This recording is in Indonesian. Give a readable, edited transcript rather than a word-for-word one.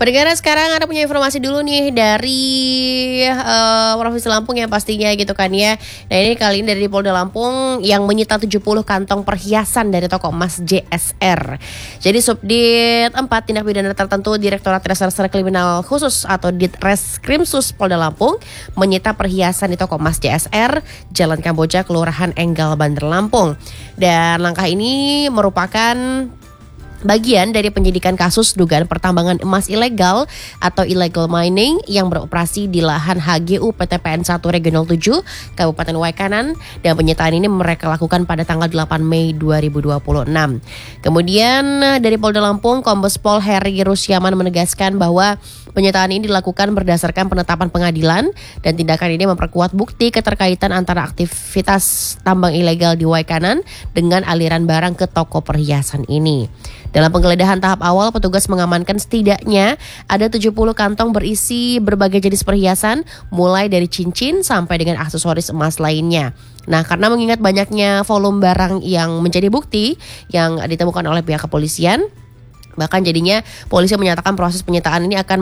Pendengar, sekarang ada punya informasi dulu nih dari Provinsi Lampung yang pastinya gitu kan ya. Nah ini kali ini dari Polda Lampung yang menyita 70 kantong perhiasan dari toko emas JSR. Jadi Subdit 4 Tindak Pidana Tertentu Direktorat Reserse Kriminal Khusus atau Ditreskrimsus Polda Lampung menyita perhiasan di toko emas JSR Jalan Kamboja, Kelurahan Enggal, Bandar Lampung. Dan langkah ini merupakan bagian dari penyidikan kasus dugaan pertambangan emas ilegal atau illegal mining yang beroperasi di lahan HGU PT PN 1 Regional 7 Kabupaten Waikanan, dan penyitaan ini mereka lakukan pada tanggal 8 Mei 2026. Kemudian dari Polda Lampung, Kombes Pol Heri Rusyaman menegaskan bahwa penyitaan ini dilakukan berdasarkan penetapan pengadilan dan tindakan ini memperkuat bukti keterkaitan antara aktivitas tambang ilegal di Waikanan dengan aliran barang ke toko perhiasan ini. Dalam penggeledahan tahap awal, petugas mengamankan setidaknya ada 70 kantong berisi berbagai jenis perhiasan, mulai dari cincin sampai dengan aksesoris emas lainnya. Nah, karena mengingat banyaknya volume barang yang menjadi bukti yang ditemukan oleh pihak kepolisian, bahkan jadinya polisi menyatakan proses penyitaan ini akan